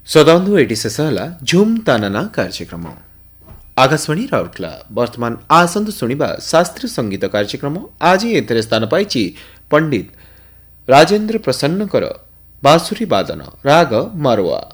ସଦାନ୍ତୁ ଏଇଠି ଶେଷ ହେଲା ଝୁମ୍ ତାନାନା କାର୍ଯ୍ୟକ୍ରମ। ଆକାଶବାଣୀ ରାଉରକେଲା। ବର୍ତ୍ତମାନ ଆସନ୍ତୁ ଶୁଣିବା ଶାସ୍ତ୍ରୀୟ ସଙ୍ଗୀତ କାର୍ଯ୍ୟକ୍ରମ। ଆଜି ଏଥିରେ ସ୍ଥାନ ପାଇଛି ପଣ୍ଡିତ ରାଜେନ୍ଦ୍ର ପ୍ରସନ୍ନଙ୍କର ବାଂଶୁରୀ ବାଦନ, ରାଗ ମାରୱା।